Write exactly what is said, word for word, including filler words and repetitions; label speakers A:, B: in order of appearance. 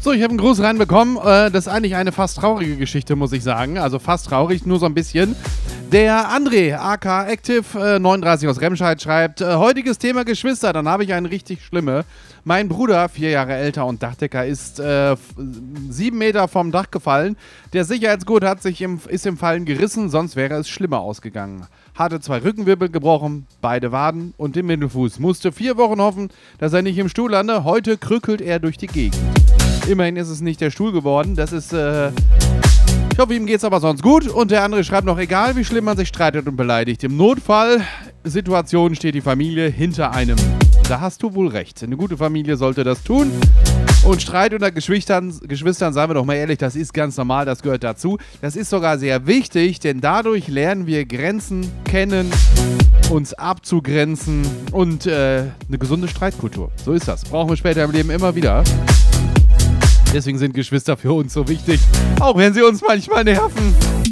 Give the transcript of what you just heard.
A: So, ich habe einen Gruß reinbekommen. Äh, das ist eigentlich eine fast traurige Geschichte, muss ich sagen. Also fast traurig, nur so ein bisschen. Der André, aka Active äh, neununddreißig aus Remscheid, schreibt, äh, heutiges Thema Geschwister, dann habe ich eine richtig schlimme. Mein Bruder, vier Jahre älter und Dachdecker, ist äh, sieben Meter vom Dach gefallen. Der Sicherheitsgurt hat sich im, ist im Fallen gerissen, sonst wäre es schlimmer ausgegangen. Hatte zwei Rückenwirbel gebrochen, beide Waden und den Mittelfuß. Musste vier Wochen hoffen, dass er nicht im Stuhl lande. Heute krückelt er durch die Gegend. Immerhin ist es nicht der Stuhl geworden. Das ist, äh, ich hoffe, ihm geht's aber sonst gut. Und der andere schreibt noch, egal wie schlimm man sich streitet und beleidigt. Im Notfallsituation steht die Familie hinter einem. Da hast du wohl recht. Eine gute Familie sollte das tun. Und Streit unter Geschwistern, Geschwistern, sagen wir doch mal ehrlich, das ist ganz normal, das gehört dazu. Das ist sogar sehr wichtig, denn dadurch lernen wir Grenzen kennen, uns abzugrenzen und äh, eine gesunde Streitkultur. So ist das. Brauchen wir später im Leben immer wieder. Deswegen sind Geschwister für uns so wichtig, auch wenn sie uns manchmal nerven.